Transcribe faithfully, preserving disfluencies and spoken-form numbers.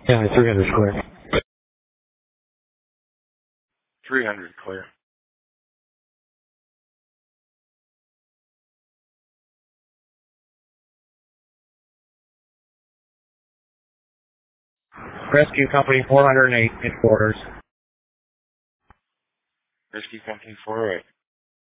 Yeah, three hundred clear. three hundred clear. Rescue Company four hundred eight, headquarters. Rescue Company four oh eight.